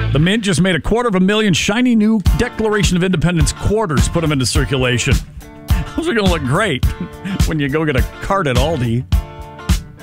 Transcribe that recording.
The Mint just made 250,000 shiny new Declaration of Independence quarters, put them into circulation. Those are going to look great when you go get a cart at Aldi.